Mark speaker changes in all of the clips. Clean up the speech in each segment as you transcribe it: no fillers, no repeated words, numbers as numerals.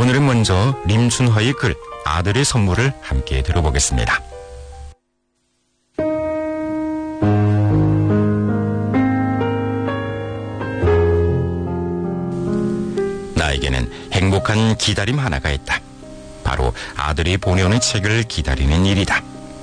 Speaker 1: 오늘은 먼저 림춘화의 글 아들의 선물을 함께 들어보겠습니다. 나에게는 행복한 기다림 하나가 있다. 바로 아들이 보내오는 책을 기다리는 일이다.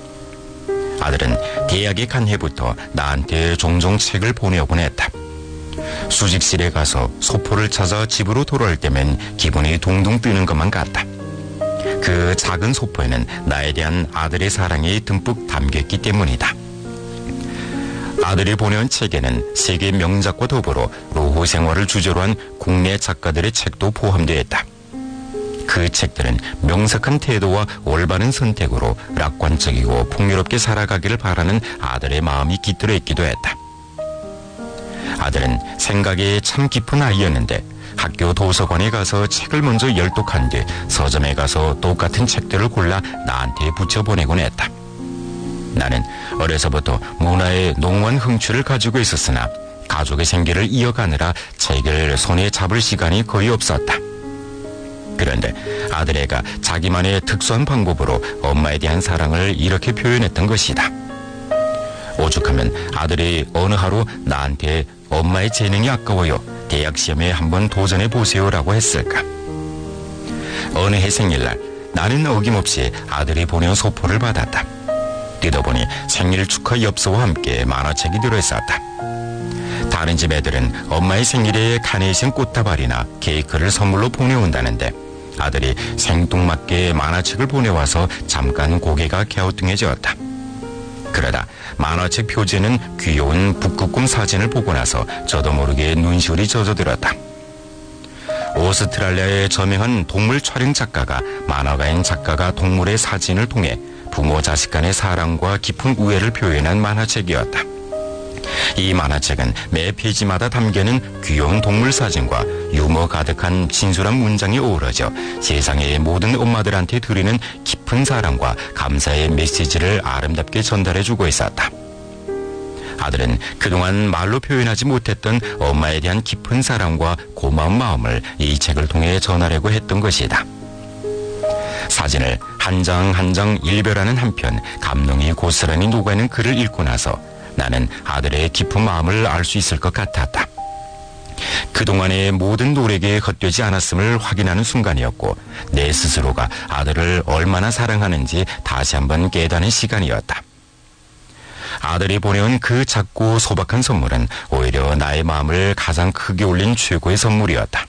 Speaker 1: 아들은 대학에 간 해부터 나한테 종종 책을 보내오곤 했다. 수직실에 가서 소포를 찾아 집으로 돌아올 때면 기분이 둥둥 뜨는 것만 같다. 그 작은 소포에는 나에 대한 아들의 사랑이 듬뿍 담겨있기 때문이다. 아들이 보내온 책에는 세계 명작과 더불어 노후 생활을 주제로 한 국내 작가들의 책도 포함되어 있다. 그 책들은 명석한 태도와 올바른 선택으로 낙관적이고 풍요롭게 살아가기를 바라는 아들의 마음이 깃들어 있기도 했다. 아들은 생각이 참 깊은 아이였는데 학교 도서관에 가서 책을 먼저 열독한 뒤 서점에 가서 똑같은 책들을 골라 나한테 붙여보내곤 했다. 나는 어려서부터 문화에 농후한 흥취를 가지고 있었으나 가족의 생계를 이어가느라 책을 손에 잡을 시간이 거의 없었다. 그런데 아들애가 자기만의 특수한 방법으로 엄마에 대한 사랑을 이렇게 표현했던 것이다. 오죽하면 아들이 어느 하루 나한테 엄마의 재능이 아까워요. 대학 시험에 한번 도전해 보세요라고 했을까. 어느 해 생일날 나는 어김없이 아들이 보내온 소포를 받았다. 뜯어보니 생일 축하 엽서와 함께 만화책이 들어있었다. 다른 집 애들은 엄마의 생일에 카네이션 꽃다발이나 케이크를 선물로 보내온다는데 아들이 생뚱맞게 만화책을 보내와서 잠깐 고개가 갸우뚱해졌다. 그러다 만화책 표지에는 귀여운 북극곰 사진을 보고 나서 저도 모르게 눈시울이 젖어들었다. 오스트랄리아의 저명한 동물 촬영 작가가 만화가인 작가가 동물의 사진을 통해 부모 자식 간의 사랑과 깊은 우애를 표현한 만화책이었다. 이 만화책은 매 페이지마다 담겨있는 귀여운 동물 사진과 유머 가득한 진솔한 문장이 어우러져 세상의 모든 엄마들한테 드리는 깊은 사랑과 감사의 메시지를 아름답게 전달해주고 있었다. 아들은 그동안 말로 표현하지 못했던 엄마에 대한 깊은 사랑과 고마운 마음을 이 책을 통해 전하려고 했던 것이다. 사진을 한 장 한 장 일별하는 한편 감동이 고스란히 녹아있는 글을 읽고 나서 나는 아들의 깊은 마음을 알 수 있을 것 같았다. 그동안의 모든 노력에 헛되지 않았음을 확인하는 순간이었고 내 스스로가 아들을 얼마나 사랑하는지 다시 한번 깨닫는 시간이었다. 아들이 보내온 그 작고 소박한 선물은 오히려 나의 마음을 가장 크게 울린 최고의 선물이었다.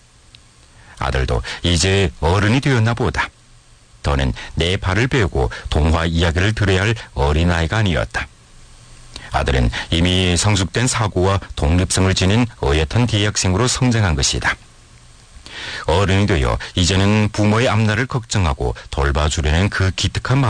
Speaker 1: 아들도 이제 어른이 되었나 보다. 더는 내 발을 베고 동화 이야기를 들어야 할 어린아이가 아니었다. 아들은 이미 성숙된 사고와 독립성을 지닌 어엿한 대학생으로 성장한 것이다. 어른이 되어 이제는 부모의 앞날을 걱정하고 돌봐주려는 그 기특한 마음